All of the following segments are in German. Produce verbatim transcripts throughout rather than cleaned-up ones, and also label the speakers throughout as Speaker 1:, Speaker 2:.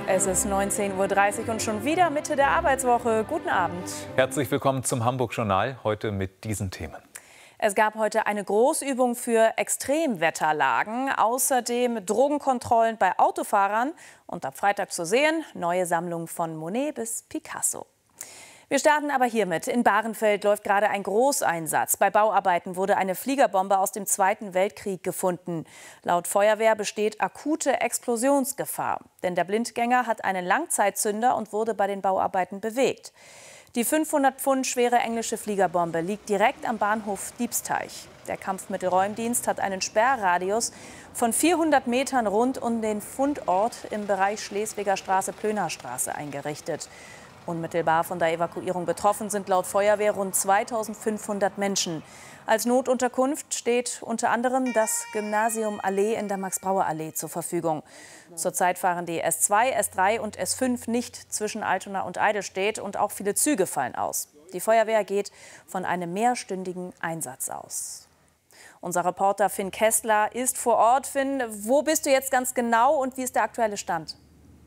Speaker 1: Es ist neunzehn Uhr dreißig und schon wieder Mitte der Arbeitswoche. Guten Abend.
Speaker 2: Herzlich willkommen zum Hamburg-Journal, heute mit diesen Themen.
Speaker 1: Es gab heute eine Großübung für Extremwetterlagen, außerdem Drogenkontrollen bei Autofahrern und ab Freitag zu sehen, neue Sammlungen von Monet bis Picasso. Wir starten aber hiermit. In Bahrenfeld läuft gerade ein Großeinsatz. Bei Bauarbeiten wurde eine Fliegerbombe aus dem Zweiten Weltkrieg gefunden. Laut Feuerwehr besteht akute Explosionsgefahr. Denn der Blindgänger hat einen Langzeitzünder und wurde bei den Bauarbeiten bewegt. Die fünfhundert Pfund schwere englische Fliegerbombe liegt direkt am Bahnhof Diebsteich. Der Kampfmittelräumdienst hat einen Sperrradius von vierhundert Metern rund um den Fundort im Bereich Schleswiger Straße-Plöner-Straße eingerichtet. Unmittelbar von der Evakuierung betroffen sind laut Feuerwehr rund zweitausendfünfhundert Menschen. Als Notunterkunft steht unter anderem das Gymnasium Allee in der Max-Brauer-Allee zur Verfügung. Zurzeit fahren die S zwei, S drei und S fünf nicht zwischen Altona und Eidelstedt und auch viele Züge fallen aus. Die Feuerwehr geht von einem mehrstündigen Einsatz aus. Unser Reporter Finn Kessler ist vor Ort. Finn, wo bist du jetzt ganz genau und wie ist der aktuelle Stand?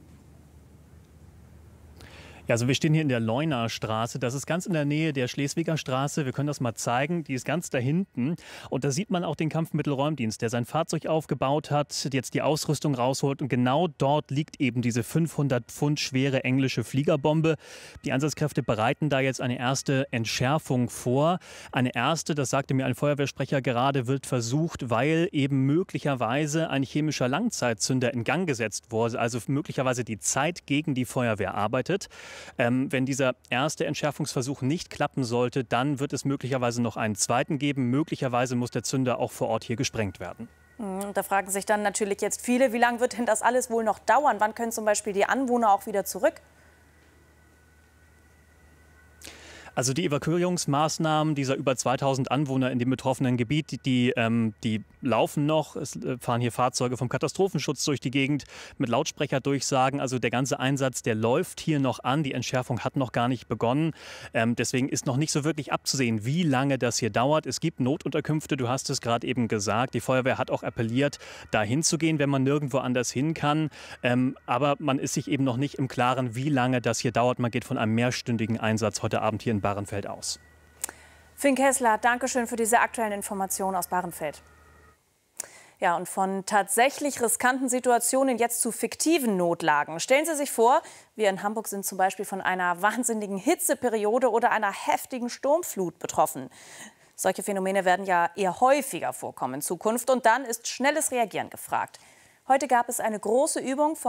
Speaker 3: Ja, also wir stehen hier in der Leuner Straße. Das ist ganz in der Nähe der Schleswiger Straße. Wir können das mal zeigen. Die ist ganz da hinten. Und da sieht man auch den Kampfmittelräumdienst, der sein Fahrzeug aufgebaut hat, jetzt die Ausrüstung rausholt. Und genau dort liegt eben diese fünfhundert Pfund schwere englische Fliegerbombe. Die Einsatzkräfte bereiten da jetzt eine erste Entschärfung vor. Eine erste, das sagte mir ein Feuerwehrsprecher gerade, wird versucht, weil eben möglicherweise ein chemischer Langzeitzünder in Gang gesetzt wurde. Also möglicherweise die Zeit gegen die Feuerwehr arbeitet. Ähm, wenn dieser erste Entschärfungsversuch nicht klappen sollte, dann wird es möglicherweise noch einen zweiten geben. Möglicherweise muss der Zünder auch vor Ort hier gesprengt werden.
Speaker 1: Und da fragen sich dann natürlich jetzt viele, wie lange wird denn das alles wohl noch dauern? Wann können zum Beispiel die Anwohner auch wieder zurück?
Speaker 3: Also die Evakuierungsmaßnahmen dieser über zweitausend Anwohner in dem betroffenen Gebiet, die, ähm, die laufen noch. Es fahren hier Fahrzeuge vom Katastrophenschutz durch die Gegend mit Lautsprecherdurchsagen. Also der ganze Einsatz, der läuft hier noch an. Die Entschärfung hat noch gar nicht begonnen. Ähm, deswegen ist noch nicht so wirklich abzusehen, wie lange das hier dauert. Es gibt Notunterkünfte, du hast es gerade eben gesagt. Die Feuerwehr hat auch appelliert, da hinzugehen, wenn man nirgendwo anders hin kann. Ähm, aber man ist sich eben noch nicht im Klaren, wie lange das hier dauert. Man geht von einem mehrstündigen Einsatz heute Abend hier in Bahrenfeld aus.
Speaker 1: Finn Kessler, danke schön für diese aktuellen Informationen aus Bahrenfeld. Ja, und von tatsächlich riskanten Situationen jetzt zu fiktiven Notlagen. Stellen Sie sich vor, wir in Hamburg sind zum Beispiel von einer wahnsinnigen Hitzeperiode oder einer heftigen Sturmflut betroffen. Solche Phänomene werden ja eher häufiger vorkommen in Zukunft und dann ist schnelles Reagieren gefragt. Heute gab es eine große Übung von